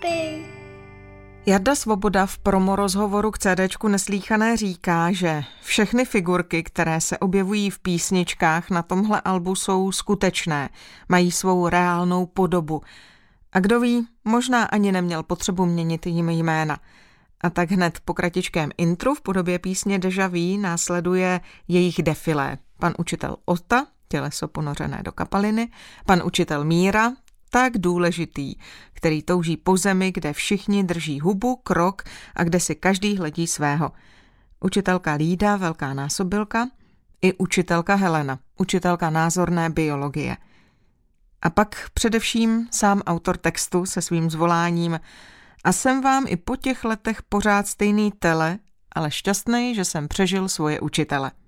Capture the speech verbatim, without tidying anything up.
happy. Jarda Svoboda v promorozhovoru k CDčku Neslýchané říká, že všechny figurky, které se objevují v písničkách na tomhle albu, jsou skutečné, mají svou reálnou podobu. A kdo ví, možná ani neměl potřebu měnit jim jména. A tak hned po kratičkém intru v podobě písně Deja Vu následuje jejich defilé. Pan učitel Ota, těleso ponořené do kapaliny, pan učitel Míra, tak důležitý, který touží po zemi, kde všichni drží hubu, krok a kde si každý hledí svého. Učitelka Lída, velká násobilka, i učitelka Helena, učitelka názorné biologie. A pak především sám autor textu se svým zvoláním: a jsem vám i po těch letech pořád stejný tele, ale šťastnej, že jsem přežil svoje učitele.